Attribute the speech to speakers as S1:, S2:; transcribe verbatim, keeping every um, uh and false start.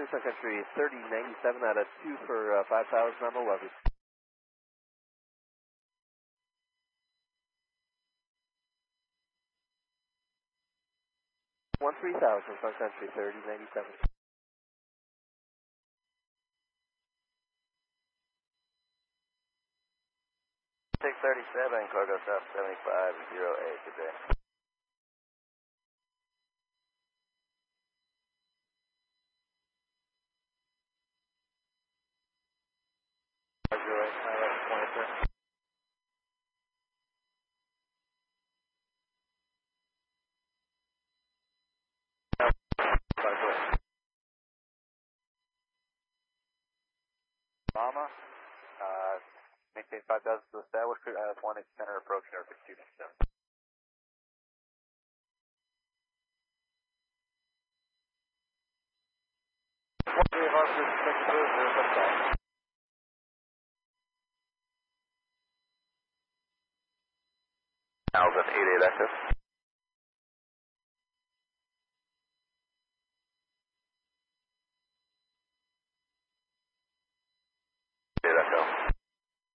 S1: Sun Country thirty ninety-seven out of two for uh, five thousand on the levy. one three thousand Sun Country thirty ninety-seven.
S2: six thirty-seven, cargo south seventy-five, zero eight, good day. zero eight, twenty-three. Mama, uh, maintain five thousand to establish, crew I S one, center approach, Air six two seven. one three Harper, six two zero seven five. Alvin, eight eight access.